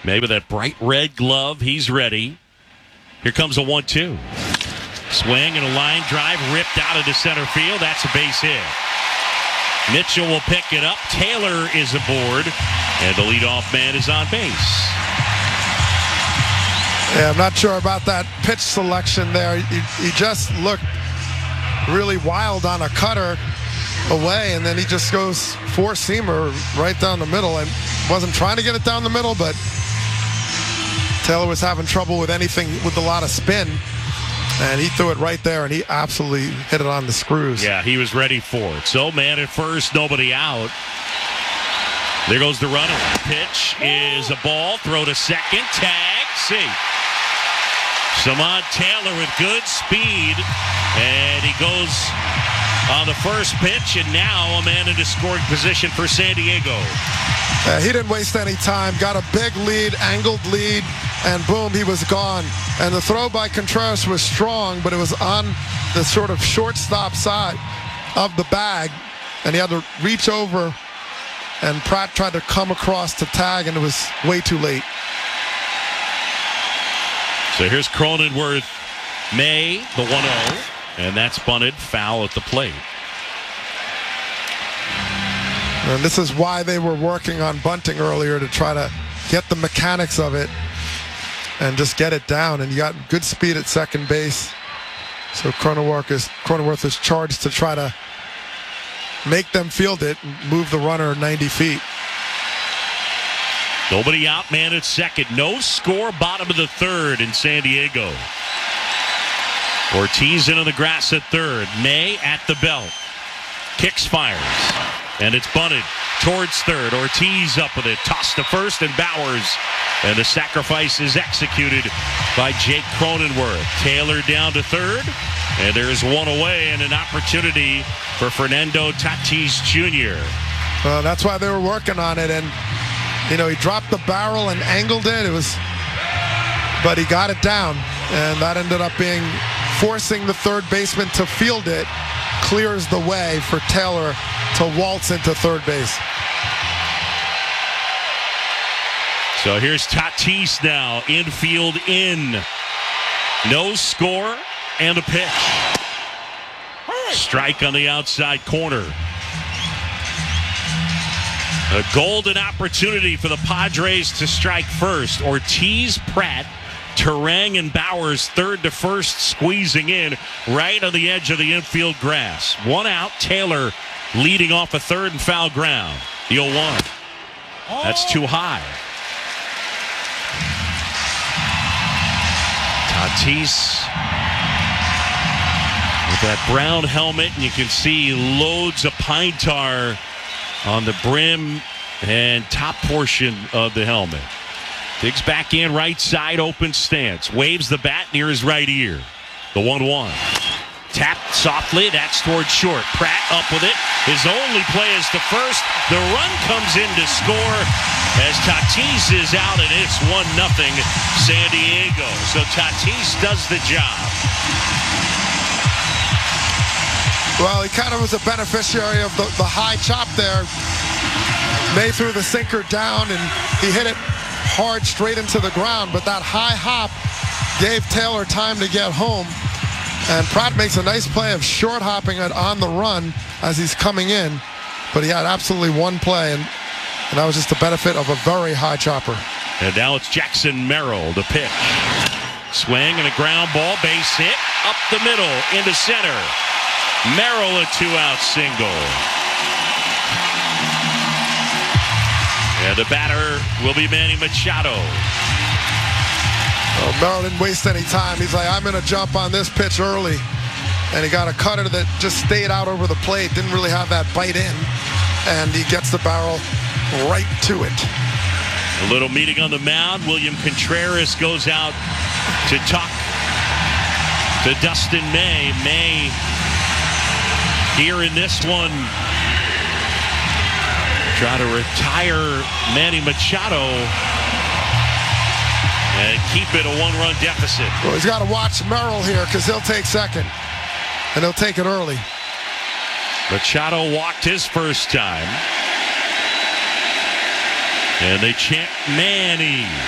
Maybe that bright red glove. He's ready. Here comes a 1-2. Swing and a line drive ripped out into center field. That's a base hit. Mitchell will pick it up. Taylor is aboard. And the leadoff man is on base. Yeah, I'm not sure about that pitch selection there. He just looked really wild on a cutter away, and then he just goes four-seamer right down the middle. And wasn't trying to get it down the middle, but Taylor was having trouble with anything with a lot of spin, and he threw it right there, and he absolutely hit it on the screws. Yeah, he was ready for it. So, man at first, nobody out. There goes the runner. Pitch is a ball. Throw to second. Tag. See. Samad Taylor with good speed, and he goes on the first pitch, and now a man into scoring position for San Diego. He didn't waste any time. Got a big lead, angled lead, and boom, he was gone. And the throw by Contreras was strong, but it was on the sort of shortstop side of the bag, and he had to reach over, and Pratt tried to come across to tag, and it was way too late. So here's Cronenworth, May, the 1-0, and that's bunted foul at the plate. And this is why they were working on bunting earlier, to try to get the mechanics of it and just get it down. And you got good speed at second base. So Cronenworth is charged to try to make them field it and move the runner 90 feet. Nobody out, man at second. No score, bottom of the third in San Diego. Ortiz in on the grass at third. May at the belt. Kicks, fires. And it's bunted towards third. Ortiz up with it. Tossed to first and Bowers. And the sacrifice is executed by Jake Cronenworth. Taylor down to third. And there's one away and an opportunity for Fernando Tatis Jr. Well, that's why they were working on it. And, you know, he dropped the barrel and angled it. But he got it down. And that ended up being forcing the third baseman to field it. Clears the way for Taylor to waltz into third base. So here's Tatis now, infield in. No score and a pitch. Strike on the outside corner. A golden opportunity for the Padres to strike first. Ortiz, Pratt, Turang, and Bowers third to first, squeezing in right on the edge of the infield grass. One out, Taylor leading off a third and foul ground. The 0-1. That's too high. Tatis with that brown helmet, and you can see loads of pine tar on the brim and top portion of the helmet. Digs back in, right side, open stance. Waves the bat near his right ear. The 1-1. Tapped softly, that's towards short. Pratt up with it. His only play is to first. The run comes in to score as Tatis is out, and it's 1-0 San Diego. So Tatis does the job. Well, he kind of was a beneficiary of the high chop there. May threw the sinker down, and he hit it hard straight into the ground, but that high hop gave Taylor time to get home. And Pratt makes a nice play of short hopping it on the run as he's coming in, but he had absolutely one play, and that was just the benefit of a very high chopper. And now it's Jackson Merrill, the pitch. Swing and a ground ball, base hit, up the middle, into center. Merrill, a two-out single. And the batter will be Manny Machado. Well, Merrill didn't waste any time. He's like, I'm going to jump on this pitch early. And he got a cutter that just stayed out over the plate, didn't really have that bite in. And he gets the barrel right to it. A little meeting on the mound. William Contreras goes out to talk to Dustin May. May here in this one, try to retire Manny Machado and keep it a one-run deficit. Well, he's got to watch Merrill here because he'll take second, and he'll take it early. Machado walked his first time, and they chant Manny.